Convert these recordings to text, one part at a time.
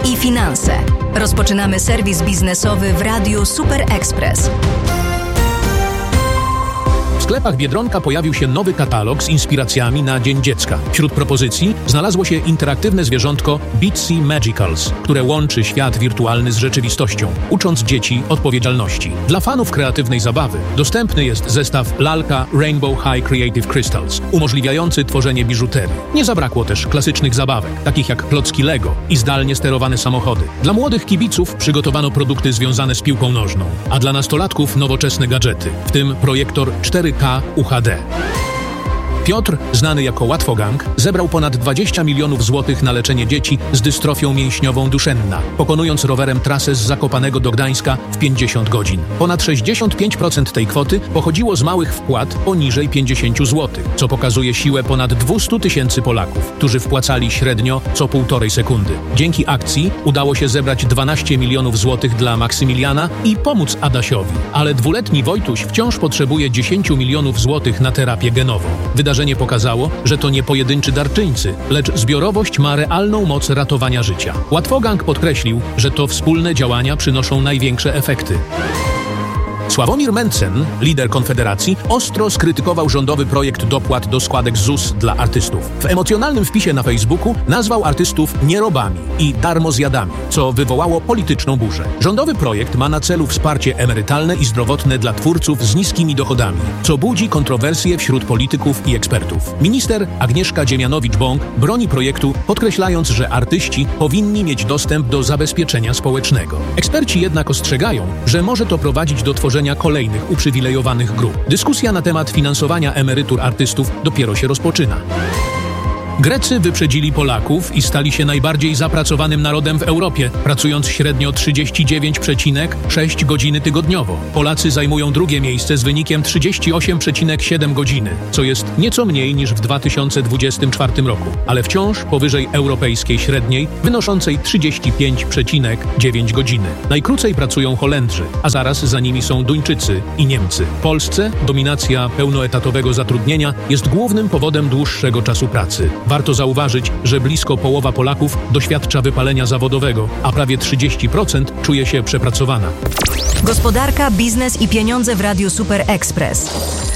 i finanse. Rozpoczynamy serwis biznesowy w Radiu Super Express. W sklepach Biedronka pojawił się nowy katalog z inspiracjami na Dzień Dziecka. Wśród propozycji znalazło się interaktywne zwierzątko Bitsy Magicals, które łączy świat wirtualny z rzeczywistością, ucząc dzieci odpowiedzialności. Dla fanów kreatywnej zabawy dostępny jest zestaw lalka Rainbow High Creative Crystals, umożliwiający tworzenie biżuterii. Nie zabrakło też klasycznych zabawek, takich jak klocki Lego i zdalnie sterowane samochody. Dla młodych kibiców przygotowano produkty związane z piłką nożną, a dla nastolatków nowoczesne gadżety, w tym projektor 4K UHD. Piotr, znany jako Łatwogang, zebrał ponad 20 milionów złotych na leczenie dzieci z dystrofią mięśniową Dušenna, pokonując rowerem trasę z Zakopanego do Gdańska w 50 godzin. Ponad 65% tej kwoty pochodziło z małych wpłat poniżej 50 zł, co pokazuje siłę ponad 200 tysięcy Polaków, którzy wpłacali średnio co 1,5 sekundy. Dzięki akcji udało się zebrać 12 milionów złotych dla Maksymiliana i pomóc Adasiowi, ale 2-letni Wojtuś wciąż potrzebuje 10 milionów złotych na terapię genową. Wydarzenie pokazało, że to nie pojedynczy darczyńcy, lecz zbiorowość ma realną moc ratowania życia. Łatwogang podkreślił, że to wspólne działania przynoszą największe efekty. Sławomir Mencen, lider Konfederacji, ostro skrytykował rządowy projekt dopłat do składek ZUS dla artystów. W emocjonalnym wpisie na Facebooku nazwał artystów nierobami i darmozjadami, co wywołało polityczną burzę. Rządowy projekt ma na celu wsparcie emerytalne i zdrowotne dla twórców z niskimi dochodami, co budzi kontrowersje wśród polityków i ekspertów. Minister Agnieszka Dziemianowicz-Bąk broni projektu, podkreślając, że artyści powinni mieć dostęp do zabezpieczenia społecznego. Eksperci jednak ostrzegają, że może to prowadzić do tworzenia kolejnych uprzywilejowanych grup. Dyskusja na temat finansowania emerytur artystów dopiero się rozpoczyna. Grecy wyprzedzili Polaków i stali się najbardziej zapracowanym narodem w Europie, pracując średnio 39,6 godziny tygodniowo. Polacy zajmują drugie miejsce z wynikiem 38,7 godziny, co jest nieco mniej niż w 2024 roku, ale wciąż powyżej europejskiej średniej, wynoszącej 35,9 godziny. Najkrócej pracują Holendrzy, a zaraz za nimi są Duńczycy i Niemcy. W Polsce dominacja pełnoetatowego zatrudnienia jest głównym powodem dłuższego czasu pracy. Warto zauważyć, że blisko połowa Polaków doświadcza wypalenia zawodowego, a prawie 30% czuje się przepracowana. Gospodarka, biznes i pieniądze w Radiu Super Express.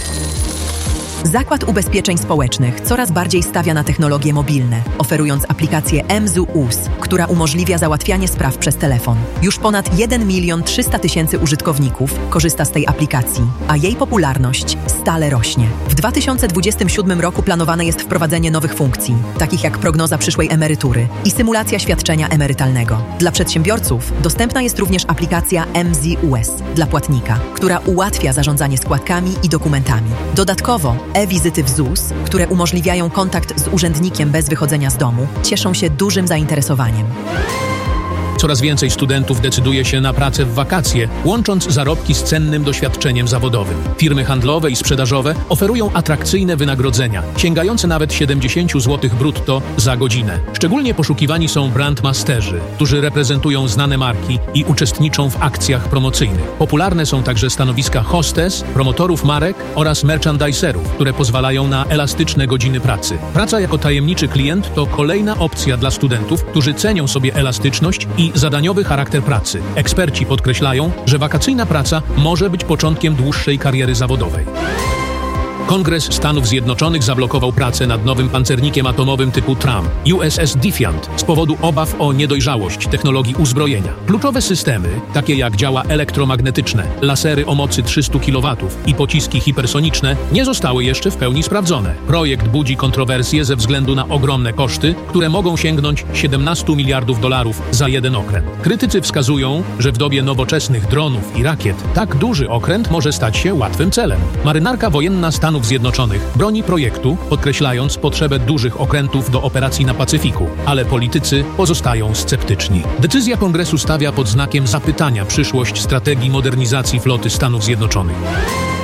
Zakład Ubezpieczeń Społecznych coraz bardziej stawia na technologie mobilne, oferując aplikację mZUS, która umożliwia załatwianie spraw przez telefon. Już ponad 1 300 000 użytkowników korzysta z tej aplikacji, a jej popularność stale rośnie. W 2027 roku planowane jest wprowadzenie nowych funkcji, takich jak prognoza przyszłej emerytury i symulacja świadczenia emerytalnego. Dla przedsiębiorców dostępna jest również aplikacja mZUS dla płatnika, która ułatwia zarządzanie składkami i dokumentami. Dodatkowo e-wizyty w ZUS, które umożliwiają kontakt z urzędnikiem bez wychodzenia z domu, cieszą się dużym zainteresowaniem. Coraz więcej studentów decyduje się na pracę w wakacje, łącząc zarobki z cennym doświadczeniem zawodowym. Firmy handlowe i sprzedażowe oferują atrakcyjne wynagrodzenia, sięgające nawet 70 zł brutto za godzinę. Szczególnie poszukiwani są brandmasterzy, którzy reprezentują znane marki i uczestniczą w akcjach promocyjnych. Popularne są także stanowiska hostes, promotorów marek oraz merchandiserów, które pozwalają na elastyczne godziny pracy. Praca jako tajemniczy klient to kolejna opcja dla studentów, którzy cenią sobie elastyczność i zadaniowy charakter pracy. Eksperci podkreślają, że wakacyjna praca może być początkiem dłuższej kariery zawodowej. Kongres Stanów Zjednoczonych zablokował pracę nad nowym pancernikiem atomowym typu Trump, USS Defiant, z powodu obaw o niedojrzałość technologii uzbrojenia. Kluczowe systemy, takie jak działa elektromagnetyczne, lasery o mocy 300 kW i pociski hipersoniczne, nie zostały jeszcze w pełni sprawdzone. Projekt budzi kontrowersje ze względu na ogromne koszty, które mogą sięgnąć $17 miliardów za jeden okręt. Krytycy wskazują, że w dobie nowoczesnych dronów i rakiet tak duży okręt może stać się łatwym celem. Marynarka wojenna Stanów Zjednoczonych broni projektu, podkreślając potrzebę dużych okrętów do operacji na Pacyfiku, ale politycy pozostają sceptyczni. Decyzja Kongresu stawia pod znakiem zapytania przyszłość strategii modernizacji floty Stanów Zjednoczonych.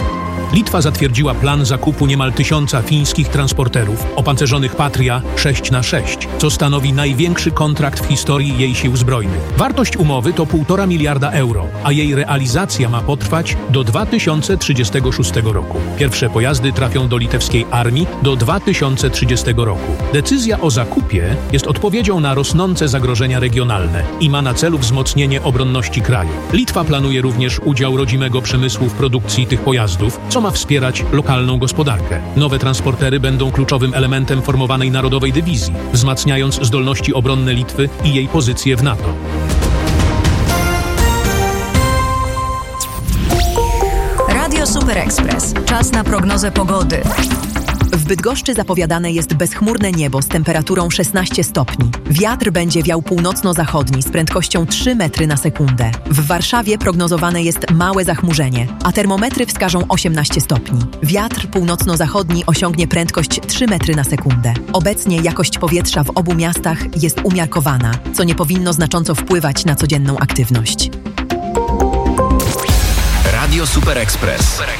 Litwa zatwierdziła plan zakupu niemal 1000 fińskich transporterów opancerzonych Patria 6x6, co stanowi największy kontrakt w historii jej sił zbrojnych. Wartość umowy to 1,5 miliarda euro, a jej realizacja ma potrwać do 2036 roku. Pierwsze pojazdy trafią do litewskiej armii do 2030 roku. Decyzja o zakupie jest odpowiedzią na rosnące zagrożenia regionalne i ma na celu wzmocnienie obronności kraju. Litwa planuje również udział rodzimego przemysłu w produkcji tych pojazdów, co ma wspierać lokalną gospodarkę. Nowe transportery będą kluczowym elementem formowanej narodowej dywizji, wzmacniając zdolności obronne Litwy i jej pozycję w NATO. Radio Super Express. Czas na prognozę pogody. W Bydgoszczy zapowiadane jest bezchmurne niebo z temperaturą 16 stopni. Wiatr będzie wiał północno-zachodni z prędkością 3 metry na sekundę. W Warszawie prognozowane jest małe zachmurzenie, a termometry wskażą 18 stopni. Wiatr północno-zachodni osiągnie prędkość 3 metry na sekundę. Obecnie jakość powietrza w obu miastach jest umiarkowana, co nie powinno znacząco wpływać na codzienną aktywność. Radio Super Express.